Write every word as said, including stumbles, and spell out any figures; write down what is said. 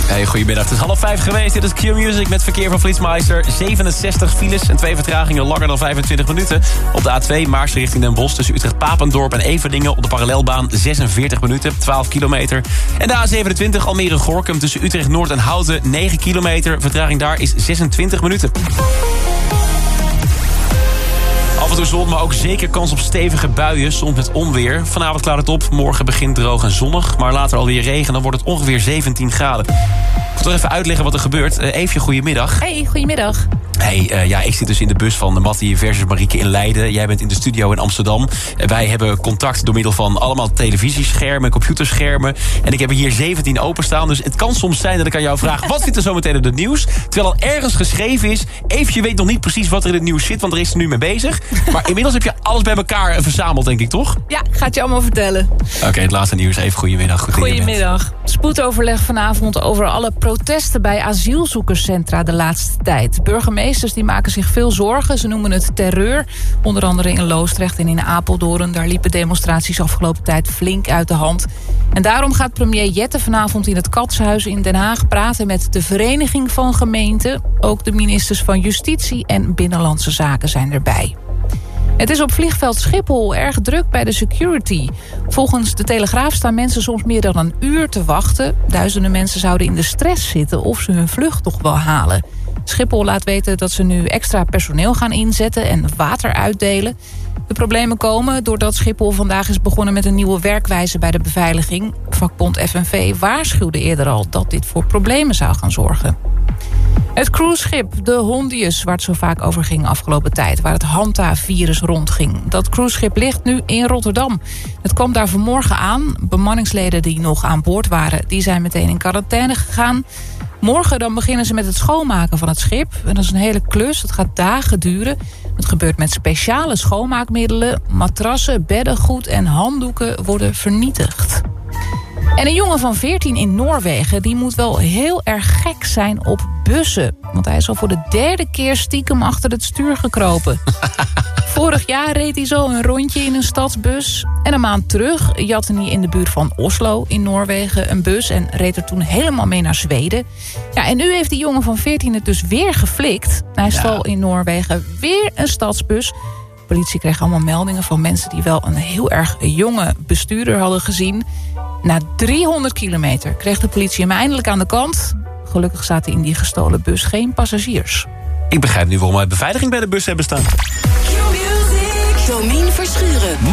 Hey, goedemiddag. Het is half vijf geweest. Dit is Q-Music met verkeer van Flitsmeister. zevenenzestig files en twee vertragingen langer dan vijfentwintig minuten. Op de A twee Maarsen richting Den Bosch tussen Utrecht-Papendorp en Everdingen. Op de parallelbaan zesenveertig minuten, twaalf kilometer. En de A zevenentwintig Almere-Gorkum tussen Utrecht-Noord en Houten, negen kilometer. Vertraging daar is zesentwintig minuten. Af en toe zon, maar ook zeker kans op stevige buien, soms met onweer. Vanavond klaart het op, morgen begint droog en zonnig. Maar later alweer regen, dan wordt het ongeveer zeventien graden. Ik wil toch even uitleggen wat er gebeurt. Uh, Eefje, goedemiddag. Hey, goedemiddag. Hey, uh, ja, ik zit dus in de bus van Mattie versus Marieke in Leiden. Jij bent in de studio in Amsterdam. Uh, wij hebben contact door middel van allemaal televisieschermen, computerschermen. En ik heb er hier zeventien openstaan. Dus het kan soms zijn dat ik aan jou vraag, wat zit er zo meteen in het nieuws? Terwijl al ergens geschreven is, Eefje weet nog niet precies wat er in het nieuws zit, want er is er nu mee bezig. Maar inmiddels heb je alles bij elkaar verzameld, denk ik, toch? Ja, ik ga het je allemaal vertellen. Oké, okay, het laatste nieuws. Even goedemiddag. Goed goedemiddag. Spoedoverleg vanavond over alle protesten bij asielzoekerscentra de laatste tijd. Burgemeesters die maken zich veel zorgen. Ze noemen het terreur. Onder andere in Loosdrecht en in Apeldoorn. Daar liepen demonstraties afgelopen tijd flink uit de hand. En daarom gaat premier Jette vanavond in het Katshuis in Den Haag praten met de Vereniging van Gemeenten. Ook de ministers van Justitie en Binnenlandse Zaken zijn erbij. Het is op vliegveld Schiphol erg druk bij de security. Volgens de Telegraaf staan mensen soms meer dan een uur te wachten. Duizenden mensen zouden in de stress zitten of ze hun vlucht toch wel halen. Schiphol laat weten dat ze nu extra personeel gaan inzetten en water uitdelen. De problemen komen doordat Schiphol vandaag is begonnen met een nieuwe werkwijze bij de beveiliging. Vakbond F N V waarschuwde eerder al dat dit voor problemen zou gaan zorgen. Het cruiseschip, de Hondius, waar het zo vaak over ging afgelopen tijd, waar het Hanta-virus rondging. Dat cruiseschip ligt nu in Rotterdam. Het kwam daar vanmorgen aan. Bemanningsleden die nog aan boord waren, die zijn meteen in quarantaine gegaan. Morgen dan beginnen ze met het schoonmaken van het schip. En dat is een hele klus, dat gaat dagen duren. Het gebeurt met speciale schoonmaakmiddelen. Matrassen, beddengoed en handdoeken worden vernietigd. En een jongen van veertien in Noorwegen, die moet wel heel erg gek zijn op bussen. Want hij is al voor de derde keer stiekem achter het stuur gekropen. Vorig jaar reed hij zo een rondje in een stadsbus. En een maand terug jatte hij in de buurt van Oslo in Noorwegen een bus en reed er toen helemaal mee naar Zweden. Ja, en nu heeft die jongen van veertien het dus weer geflikt. Hij stal ja. in Noorwegen weer een stadsbus. De politie kreeg allemaal meldingen van mensen die wel een heel erg jonge bestuurder hadden gezien. Na driehonderd kilometer kreeg de politie hem eindelijk aan de kant. Gelukkig zaten in die gestolen bus geen passagiers. Ik begrijp nu waarom wij beveiliging bij de bus hebben staan. Domien Verschuren.